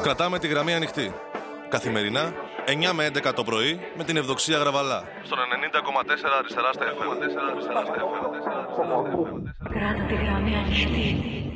Κρατάμε τη γραμμή ανοιχτή. Καθημερινά, 9 με 11 το πρωί, με την Ευδοξία Γραβαλά. Στον 90,4 αριστερά στα FM. Κράτα τη γραμμή ανοιχτή.